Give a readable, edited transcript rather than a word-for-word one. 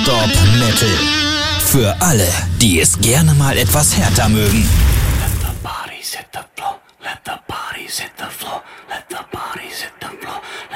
Non-Stop Metal. Für alle, die es gerne mal etwas härter mögen. Let the bodies hit the floor. Let the bodies hit the floor.